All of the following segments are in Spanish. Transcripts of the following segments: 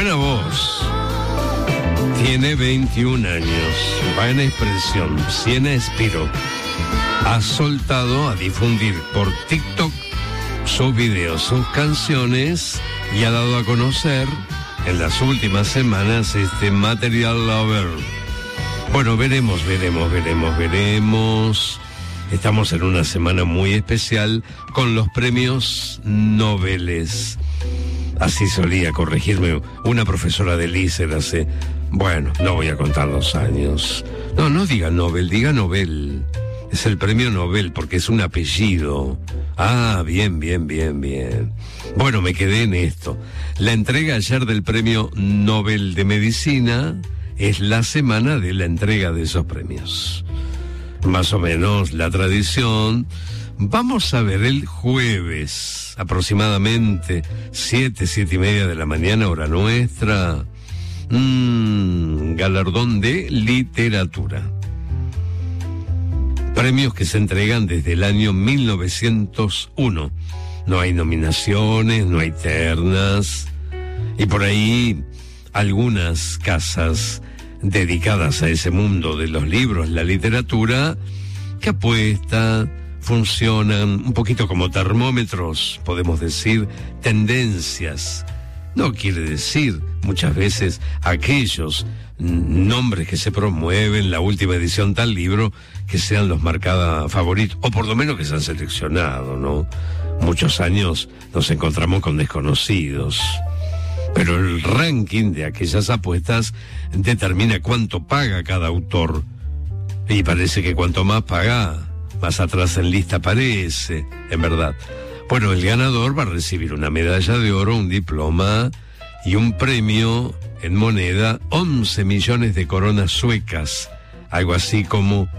Buena voz. Tiene 21 años. Va en expresión. Siena Espiro ha soltado a difundir por TikTok sus videos, sus canciones, y ha dado a conocer en las últimas semanas este Material Lover. Bueno, veremos. Estamos en una semana muy especial con los premios Nobel. Así solía corregirme una profesora de Lícer hace... Bueno, no voy a contar los años. No diga Nobel, diga Nobel. Es el premio Nobel porque es un apellido. Ah, bien. Bueno, me quedé en esto. La entrega ayer del premio Nobel de Medicina es la semana de la entrega de esos premios. Más o menos la tradición. Vamos a ver el jueves, aproximadamente 7:30 de la mañana, hora nuestra, galardón de literatura. Premios que se entregan desde el año 1901. No hay nominaciones, no hay ternas, y por ahí algunas casas dedicadas a ese mundo de los libros, la literatura, que apuesta, funcionan un poquito como termómetros, podemos decir, tendencias. No quiere decir muchas veces aquellos nombres que se promueven, la última edición tal libro, que sean los marcados favoritos, o por lo menos que se han seleccionado, ¿no? Muchos años nos encontramos con desconocidos. Pero el ranking de aquellas apuestas determina cuánto paga cada autor. Y parece que cuanto más paga, más atrás en lista aparece, en verdad. Bueno, el ganador va a recibir una medalla de oro, un diploma y un premio en moneda, 11 millones de coronas suecas, algo así como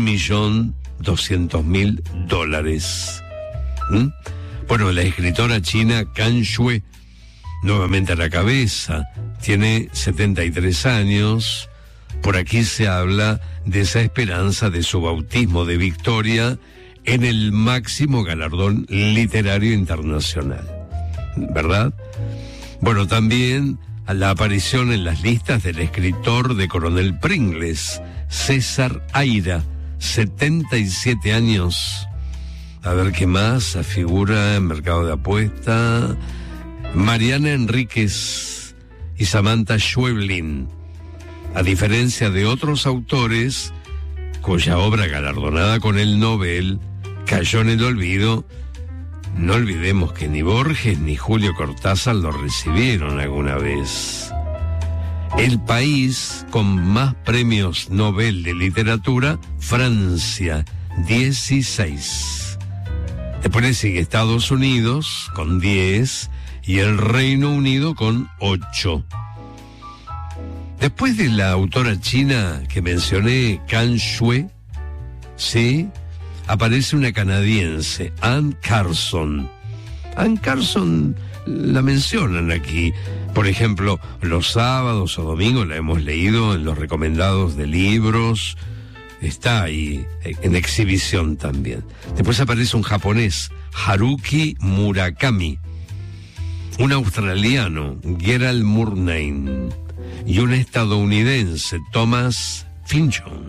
$1.200.000. Bueno, la escritora china Kan Shui, nuevamente a la cabeza, tiene 73 años. Por aquí se habla de esa esperanza de su bautismo de victoria en el máximo galardón literario internacional, ¿verdad? Bueno, también a la aparición en las listas del escritor de Coronel Pringles, César Aira, 77 años. A ver qué más figura en mercado de apuesta. Mariana Enríquez y Samantha Schweblin. A diferencia de otros autores cuya obra galardonada con el Nobel cayó en el olvido, no olvidemos que ni Borges ni Julio Cortázar lo recibieron alguna vez. El país con más premios Nobel de literatura, Francia, 16. Después le sigue Estados Unidos con 10 y el Reino Unido con 8. Después de la autora china que mencioné, Kan Shui, ¿sí?, aparece una canadiense, Anne Carson. Anne Carson la mencionan aquí. Por ejemplo, los sábados o domingos la hemos leído en los recomendados de libros. Está ahí en exhibición también. Después aparece un japonés, Haruki Murakami. Un australiano, Gerald Murnane. Y un estadounidense, Thomas Pynchon.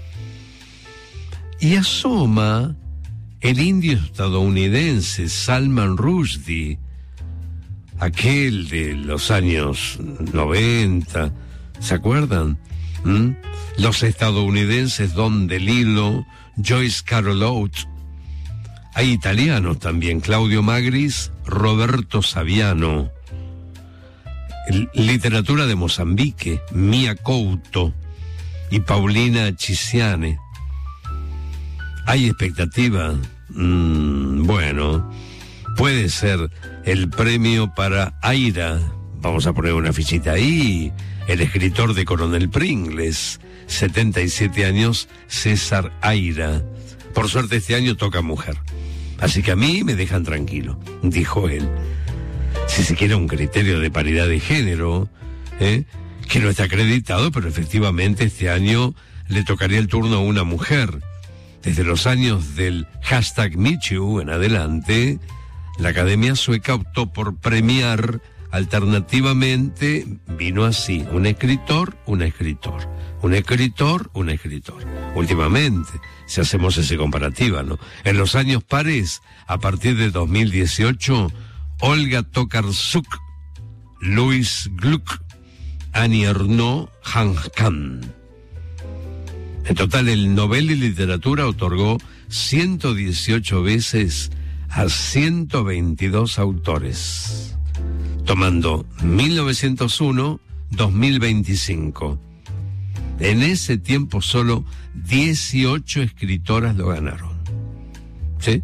Y asoma el indio estadounidense Salman Rushdie, aquel de los años 90, ¿se acuerdan? Los estadounidenses Don DeLillo, Joyce Carol Oates. Hay italianos también, Claudio Magris, Roberto Saviano. Literatura de Mozambique, Mia Couto y Paulina Cisiane. ¿Hay expectativa? Bueno, puede ser el premio para Aira. Vamos a poner una fichita ahí. El escritor de Coronel Pringles, 77 años, César Aira. Por suerte este año toca mujer. Así que a mí me dejan tranquilo, dijo él. Si se quiere un criterio de paridad de género, que no está acreditado, pero efectivamente este año le tocaría el turno a una mujer. Desde los años del #MeToo en adelante, la Academia Sueca optó por premiar alternativamente vino así, un escritor, un escritor, un escritor, un escritor. Últimamente, si hacemos ese comparativo, ¿no? En los años pares, a partir de 2018, Olga Tokarczuk, Louis Gluck, Annie Ernaux, Han Kang. En total, el Nobel de Literatura otorgó 118 veces a 122 autores, tomando 1901, 2025. En ese tiempo solo 18 escritoras lo ganaron. ¿Sí?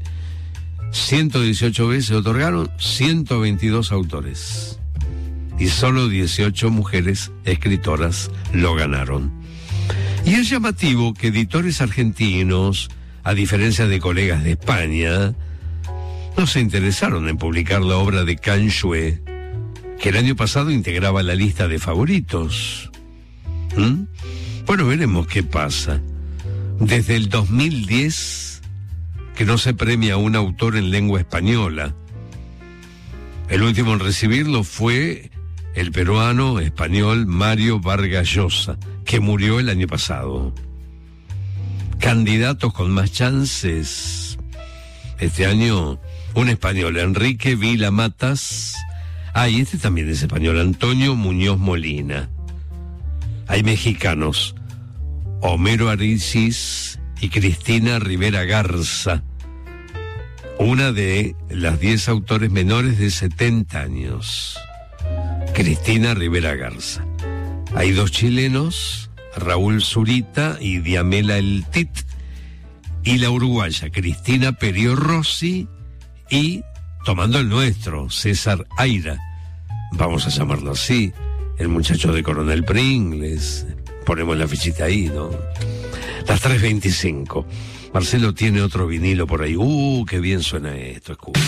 118 veces otorgaron, 122 autores. Y solo 18 mujeres escritoras lo ganaron. Y es llamativo que editores argentinos, a diferencia de colegas de España, no se interesaron en publicar la obra de Can Xue, que el año pasado integraba la lista de favoritos. Bueno, veremos qué pasa. Desde el 2010 que no se premia a un autor en lengua española. El último en recibirlo fue el peruano español Mario Vargas Llosa, que murió el año pasado. Candidatos con más chances este año, un español, Enrique Vila Matas. Y este también es español, Antonio Muñoz Molina. Hay mexicanos, Homero Arisis y Cristina Rivera Garza, una de las 10 autores menores de 70 años. Cristina Rivera Garza. Hay 2 chilenos, Raúl Zurita y Diamela El Tit, y la uruguaya Cristina Perio Rossi y, tomando el nuestro, César Aira, vamos a llamarlo así, el muchacho de Coronel Pringles. Ponemos la fichita ahí, ¿no? Las 3:25. Marcelo tiene otro vinilo por ahí. Qué bien suena esto, escucha.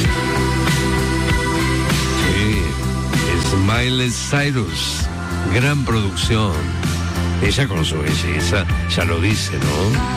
Sí, es Miley Cyrus, gran producción. Ella con su belleza ya lo dice, ¿no?